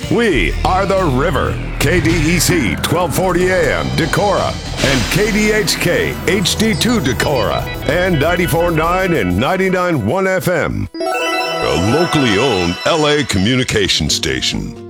We are the River, KDEC 1240 AM, Decorah, and KDHK HD2 Decorah, and 94.9 and 99.1 FM. A locally owned LA communication station.